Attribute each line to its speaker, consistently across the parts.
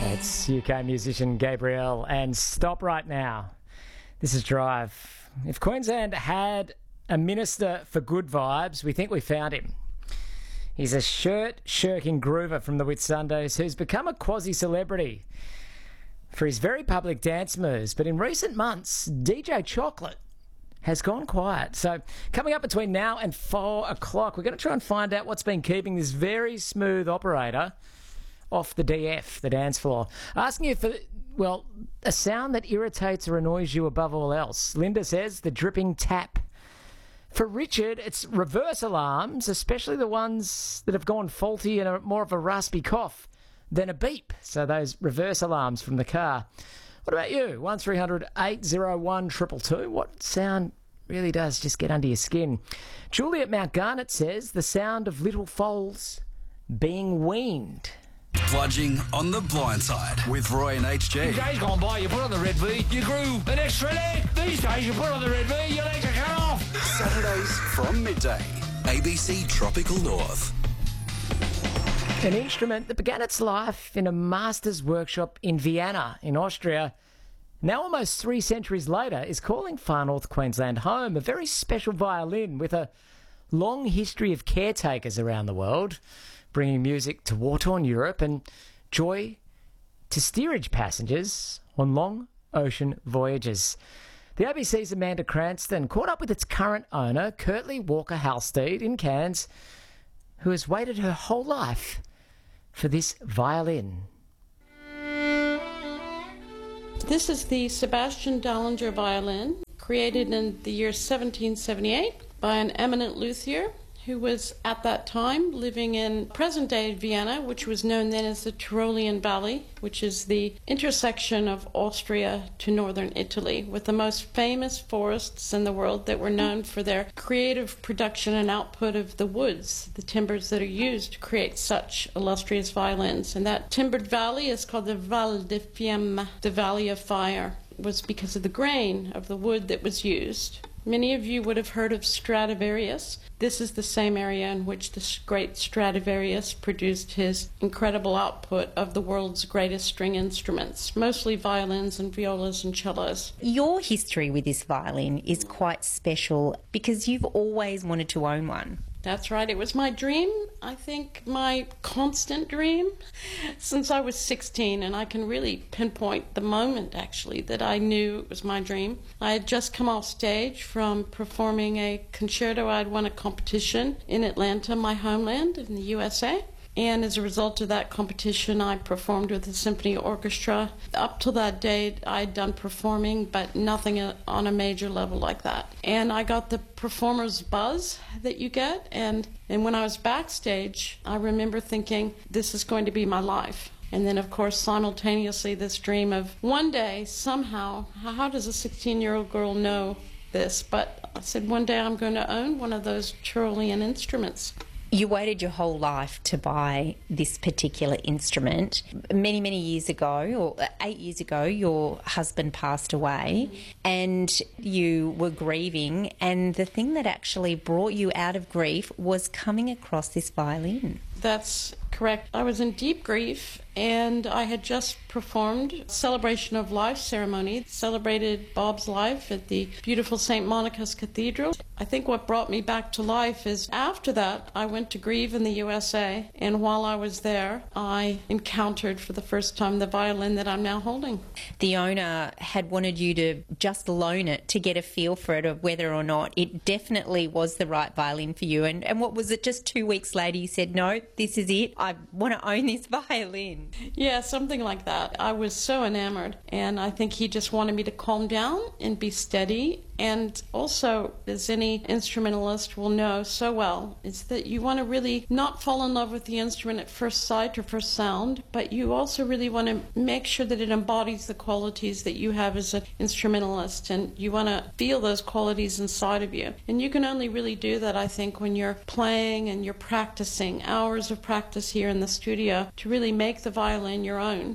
Speaker 1: It's UK musician Gabriel and Stop Right Now. This is Drive. If Queensland had a minister for good vibes, we think we found him. He's a shirt-shirking groover from the Whitsundays who's become a quasi-celebrity for his very public dance moves. But in recent months, DJ Chocolate has gone quiet. So coming up between now and 4 o'clock, we're going to try and find out what's been keeping this very smooth operator off the DF, the dance floor. Asking you for, well, a sound that irritates or annoys you above all else. Linda says the dripping tap. For Richard, it's reverse alarms, especially the ones that have gone faulty and are more of a raspy cough than a beep. So those reverse alarms from the car. What about you? 1300 801 222. What sound really does just get under your skin? Julie at Mount Garnet says the sound of little foals being weaned.
Speaker 2: Bludging on the blind side with Roy and HG.
Speaker 3: Days gone by, you put on the red V, you grew an extra leg. These days, you put on the red V, your legs are cut off.
Speaker 2: Saturdays from midday. ABC Tropical North.
Speaker 1: An instrument that began its life in a master's workshop in Vienna, in Austria, now almost 3 centuries later, is calling Far North Queensland home. A very special violin with a long history of caretakers around the world, bringing music to war-torn Europe and joy to steerage passengers on long ocean voyages. The ABC's Amanda Cranston caught up with its current owner, Kirtley Walker Halstead, in Cairns, who has waited her whole life for this violin.
Speaker 4: This is the Sebastian Dallinger violin, created in the year 1778 by an eminent luthier who was at that time living in present-day Vienna, which was known then as the Tyrolean Valley, which is the intersection of Austria to northern Italy, with the most famous forests in the world that were known for their creative production and output of the woods, the timbers that are used to create such illustrious violins. And that timbered valley is called the Val de Fiemme, the Valley of Fire. It was because of the grain of the wood that was used. Many of you would have heard of Stradivarius. This is the same area in which the great Stradivarius produced his incredible output of the world's greatest string instruments, mostly violins and violas and cellos.
Speaker 5: Your history with this violin is quite special because you've always wanted to own one.
Speaker 4: That's right. It was my dream, I think my constant dream, since I was 16, and I can really pinpoint the moment, actually, that I knew it was my dream. I had just come off stage from performing a concerto. I'd won a competition in Atlanta, my homeland, in the USA. And as a result of that competition, I performed with the symphony orchestra. Up till that date, I'd done performing, but nothing on a major level like that. And I got the performer's buzz that you get. And when I was backstage, I remember thinking, this is going to be my life. And then, of course, simultaneously, this dream of one day, somehow, how does a 16-year-old girl know this? But I said, one day I'm going to own one of those Tyrolean instruments.
Speaker 5: You waited your whole life to buy this particular instrument. Many, many years ago, or 8 years ago, your husband passed away and you were grieving, and the thing that actually brought you out of grief was coming across this violin.
Speaker 4: That's correct. I was in deep grief, and I had just performed Celebration of Life ceremony, celebrated Bob's life at the beautiful St. Monica's Cathedral. I think what brought me back to life is after that, I went to grieve in the USA, and while I was there, I encountered for the first time the violin that I'm now holding.
Speaker 5: The owner had wanted you to just loan it to get a feel for it, of whether or not it definitely was the right violin for you. And what was it, just 2 weeks later you said, no, this is it, I want to own this violin?
Speaker 4: Yeah, something like that. I was so enamored, and I think he just wanted me to calm down and be steady. And also, as any instrumentalist will know so well, is that you want to really not fall in love with the instrument at first sight or first sound, but you also really want to make sure that it embodies the qualities that you have as an instrumentalist, and you want to feel those qualities inside of you. And you can only really do that, I think, when you're playing and you're practicing, hours of practice here in the studio to really make the violin your own.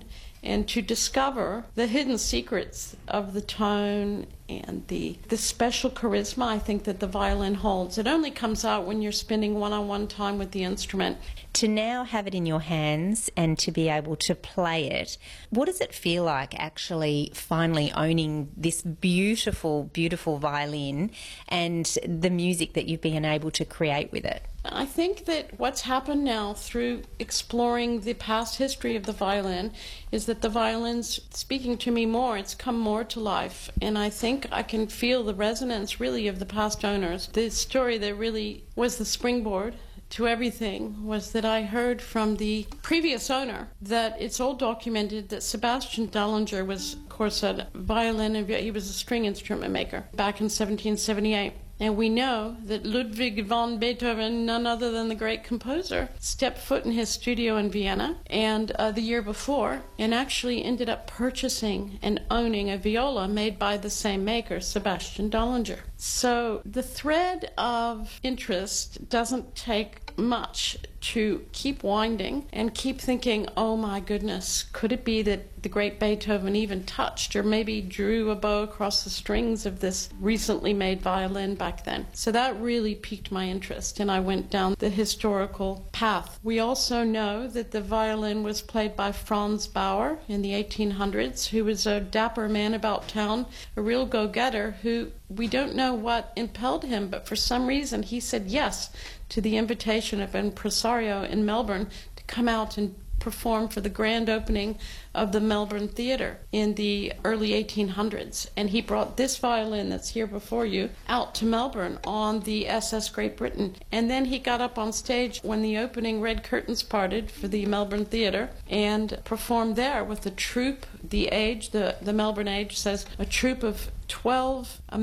Speaker 4: and to discover the hidden secrets of the tone and the special charisma I think that the violin holds. It only comes out when you're spending one-on-one time with the instrument.
Speaker 5: To now have it in your hands and to be able to play it, what does it feel like actually finally owning this beautiful, beautiful violin and the music that you've been able to create with it?
Speaker 4: I think that what's happened now through exploring the past history of the violin is that the violin's speaking to me more. It's come more to life, and I think I can feel the resonance really of the past owners. The story that really was the springboard to everything was that I heard from the previous owner that it's all documented that Sebastian Dallinger was, of course, a violin, and he was a string instrument maker back in 1778. And we know that Ludwig van Beethoven, none other than the great composer, stepped foot in his studio in Vienna and the year before, and actually ended up purchasing and owning a viola made by the same maker, Sebastian Dallinger. So the thread of interest doesn't take much to keep winding and keep thinking, oh my goodness, could it be that the great Beethoven even touched or maybe drew a bow across the strings of this recently made violin back then? So that really piqued my interest, and I went down the historical path. We also know that the violin was played by Franz Bauer in the 1800s, who was a dapper man about town, a real go-getter who we don't know what impelled him, but for some reason he said yes to the invitation of an impresario in Melbourne to come out and perform for the grand opening of the Melbourne Theatre in the early 1800s. And he brought this violin that's here before you out to Melbourne on the SS Great Britain. And then he got up on stage when the opening red curtains parted for the Melbourne Theatre and performed there with a troupe. The Melbourne Age says a troupe of 12